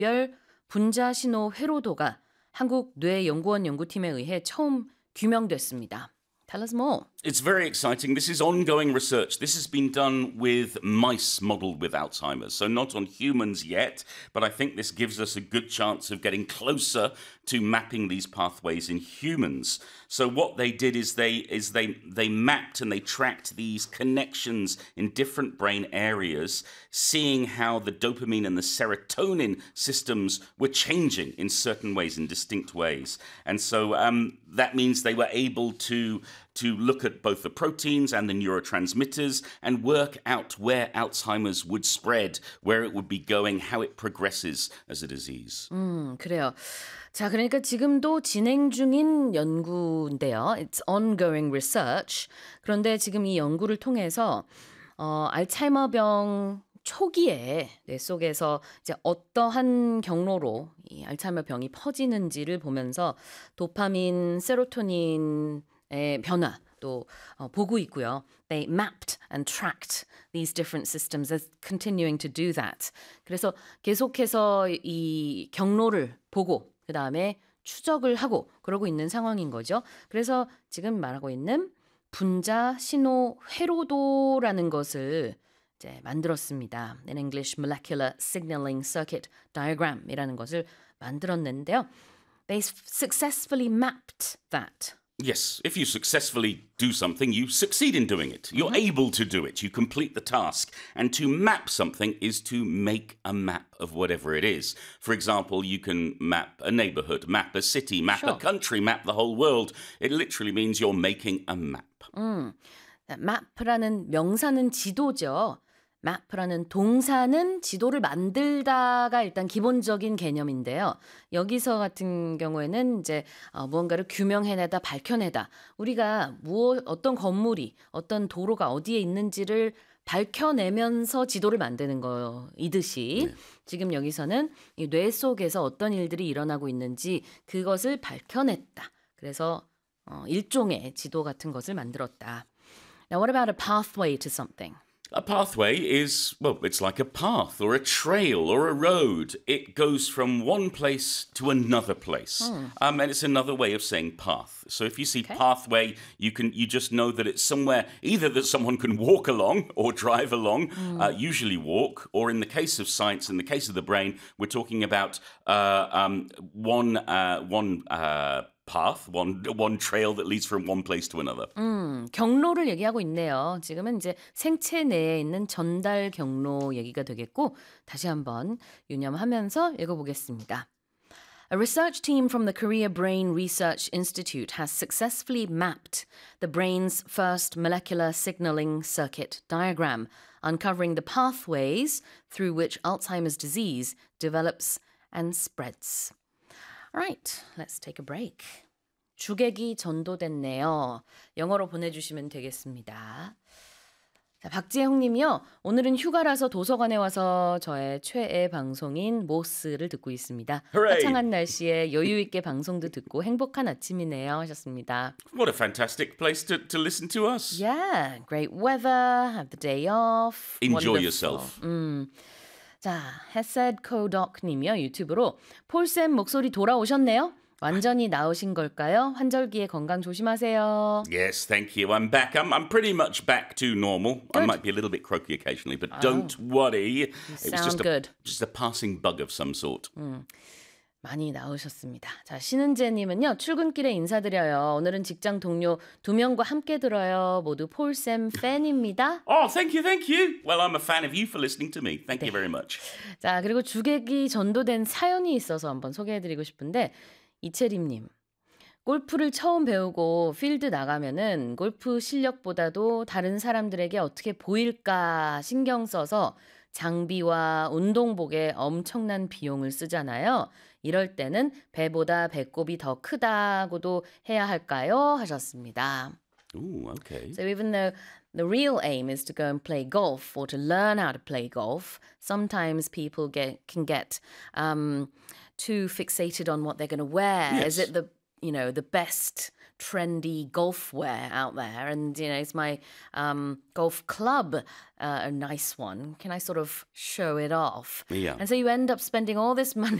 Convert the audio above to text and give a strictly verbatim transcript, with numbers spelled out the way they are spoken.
특별 분자 신호 회로도가 한국 뇌연구원 연구팀에 의해 처음 규명됐습니다. Tell us more. It's very exciting. This is ongoing research. This has been done with mice modeled with Alzheimer's. So not on humans yet, but I think this gives us a good chance of getting closer to mapping these pathways in humans. So what they did is they is they they mapped and they tracked these connections in different brain areas, seeing how the dopamine and the serotonin systems were changing in certain ways, in distinct ways. And so um, that means they were able to to look at both the proteins and the neurotransmitters and work out where Alzheimer's would spread, where it would be going, how it progresses as a disease. 음, 그래요. 자, 그러니까 지금도 진행 중인 연구인데요. It's ongoing research. 그런데 지금 이 연구를 통해서 어, 알츠하이머병 초기에 뇌 속에서 이제 어떠한 경로로 이 알츠하이머 병이 퍼지는지를 보면서 도파민, 세로토닌 의 변화 또 어, 보고 있고요. They mapped and tracked these different systems as continuing to do that. 그래서 계속해서 이 경로를 보고 그 다음에 추적을 하고 그러고 있는 상황인 거죠. 그래서 지금 말하고 있는 분자 신호 회로도라는 것을 이제 만들었습니다. In English, molecular signaling circuit diagram이라는 것을 만들었는데요. They successfully mapped that. Yes, if you successfully do something, you succeed in doing it. You're mm-hmm. able to do it. You complete the task. And to map something is to make a map of whatever it is. For example, you can map a neighborhood, map a city, map sure. a country, map the whole world. It literally means you're making a map. 음, map라는 명사는 지도죠. map라는 동사는 지도를 만들다가 일단 기본적인 개념인데요. 여기서 같은 경우에는 이제 어, 무언가를 규명해내다, 밝혀내다. 우리가 무엇, 어떤 건물이, 어떤 도로가 어디에 있는지를 밝혀내면서 지도를 만드는 거이듯이 네. 지금 여기서는 이 뇌 속에서 어떤 일들이 일어나고 있는지 그것을 밝혀냈다. 그래서 어, 일종의 지도 같은 것을 만들었다. Now, what about a pathway to something? A pathway is, well, it's like a path or a trail or a road. It goes from one place to another place. Hmm. Um, and it's another way of saying path. So if you see okay. pathway, you can you just know that it's somewhere either that someone can walk along or drive along, hmm. uh, usually walk, or in the case of science, in the case of the brain, we're talking about uh, um, one, uh, one uh, path, one one trail that leads from one place to another. 음, 경로를 얘기하고 있네요. 지금은 이제 생체 내에 있는 전달 경로 얘기가 되겠고 다시 한번 유념하면서 읽어보겠습니다. A research team from the Korea Brain Research Institute has successfully mapped the brain's first molecular signaling circuit diagram, uncovering the pathways through which Alzheimer's disease develops and spreads. All right, let's take a break. 주객이 전도됐네요. 영어로 보내주시면 되겠습니다. 자, 박지혜홍 님이요. 오늘은 휴가라서 도서관에 와서 저의 최애 방송인 모스를 듣고 있습니다. Hooray! 화창한 날씨에 여유 있게 방송도 듣고 행복한 아침이네요 하셨습니다. What a fantastic place to, to listen to us. Yeah, great weather, have the day off. Enjoy Wonderful. yourself. 음. 자, 해셋코덕님이요. 유튜브로 폴쌤 목소리 돌아오셨네요. 완전히 나으신 걸까요? 환절기에 건강 조심하세요. Yes, thank you. I'm back. I'm, I'm pretty much back to normal. Good. I might be a little bit croaky occasionally, but oh. don't worry. You it was sound just a, good. just a passing bug of some sort. 음. 많이 나으셨습니다. 자, 신은재님은요. 출근길에 인사드려요. 오늘은 직장 동료 두 명과 함께 들어요. 모두 폴쌤 팬입니다. Oh, thank you, thank you. Well, I'm a fan of you for listening to me. Thank 네. you very much. 자, 그리고 주객이 전도된 사연이 있어서 한번 소개해드리고 싶은데 이채림님. 골프를 처음 배우고 필드 나가면은 골프 실력보다도 다른 사람들에게 어떻게 보일까 신경 써서 장비와 운동복에 엄청난 비용을 쓰잖아요. 이럴 때는 배보다 배꼽이 더 크다고도 해야 할까요? 하셨습니다. Ooh, okay. So even though the real aim is to go and play golf or to learn how to play golf, sometimes people get can get um, too fixated on what they're going to wear. Yes. Is it the you know the best trendy golf wear out there, and you know, is my um, golf club uh, a nice one? Can I sort of show it off? Yeah. And so you end up spending all this money